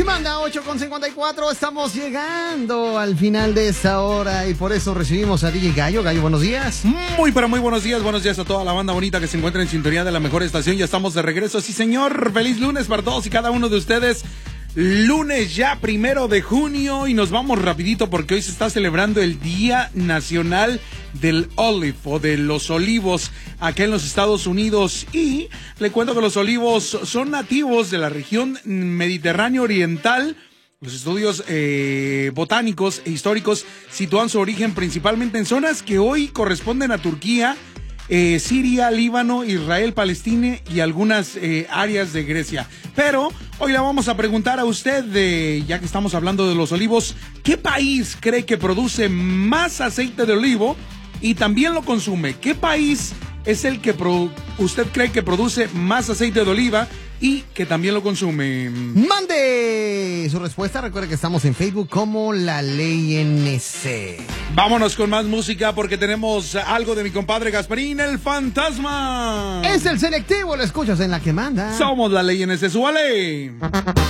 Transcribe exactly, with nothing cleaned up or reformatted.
Manda ocho con cincuenta y cuatro, estamos llegando al final de esta hora y por eso recibimos a D J Gallo. Gallo, buenos días. Muy, pero muy buenos días, buenos días a toda la banda bonita que se encuentra en sintonía de la mejor estación. Ya estamos de regreso, sí señor, feliz lunes para todos y cada uno de ustedes. Lunes ya primero de junio y nos vamos rapidito porque hoy se está celebrando el Día Nacional del Olive o de los olivos acá en los Estados Unidos, y le cuento que los olivos son nativos de la región mediterránea oriental. Los estudios eh, botánicos e históricos sitúan su origen principalmente en zonas que hoy corresponden a Turquía, Eh, Siria, Líbano, Israel, Palestina y algunas eh, áreas de Grecia. Pero hoy le vamos a preguntar a usted, de, ya que estamos hablando de los olivos, ¿qué país cree que produce más aceite de olivo y también lo consume? ¿Qué país es el que pro, usted cree que produce más aceite de oliva y que también lo consume? Mande su respuesta. Recuerde que estamos en Facebook como La Ley N C. Vámonos con más música porque tenemos algo de mi compadre Gasparín, el fantasma. Es el selectivo, lo escuchas en La Que Manda. Somos La Ley N C, súbale.